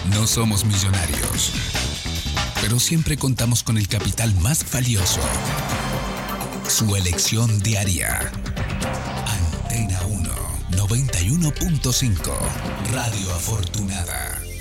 No somos millonarios, pero siempre contamos con el capital más valioso: su elección diaria. Antena 1, 91.5, Radio Afortunada.